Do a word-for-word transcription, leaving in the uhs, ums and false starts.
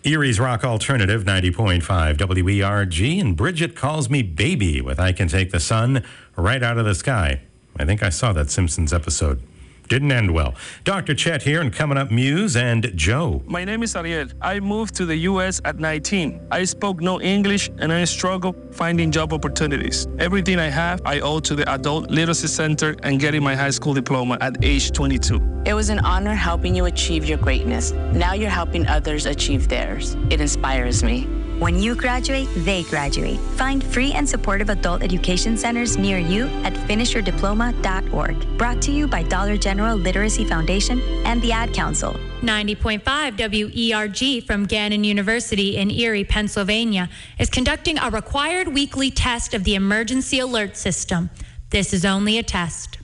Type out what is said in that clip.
Erie's Rock Alternative, ninety point five W E R G, and Bridget Calls Me Baby with I Can Take the Sun Right Out of the Sky. I think I saw that Simpsons episode. Didn't end well. Doctor Chet here, and coming up, Muse and Joe. My name is Ariel. I moved to the U S at nineteen. I spoke no English, and I struggled finding job opportunities. Everything I have, I owe to the Adult Literacy Center and getting my high school diploma at age twenty-two. It was an honor helping you achieve your greatness. Now you're helping others achieve theirs. It inspires me. When you graduate, they graduate. Find free and supportive adult education centers near you at finish your diploma dot org. Brought to you by Dollar General Literacy Foundation and the Ad Council. ninety point five W E R G from Gannon University in Erie, Pennsylvania, is conducting a required weekly test of the emergency alert system. This is only a test.